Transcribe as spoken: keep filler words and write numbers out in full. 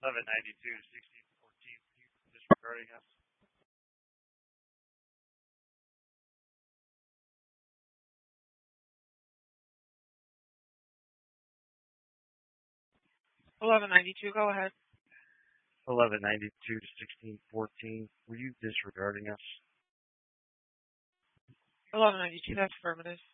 eleven ninety-two, sixteen fourteen, disregarding us. eleven ninety-two, go ahead. eleven ninety-two, sixteen fourteen, were you disregarding us? eleven ninety-two, that's affirmative.